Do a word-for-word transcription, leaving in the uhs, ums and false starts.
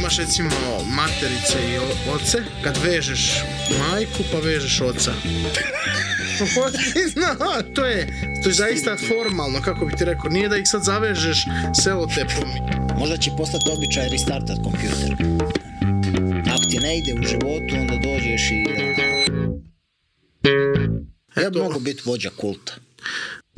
imaš recimo materice i o- oce, kad vežeš majku pa vežeš oca. Zna, to je, to je zaista formalno, kako bi ti rekao, nije da ih sad zavežeš selotepom. Možda će postati običaj restartat kompjuter. Ako ti ne ide u životu, onda dođeš i... Ja bi mogu biti vođa kulta.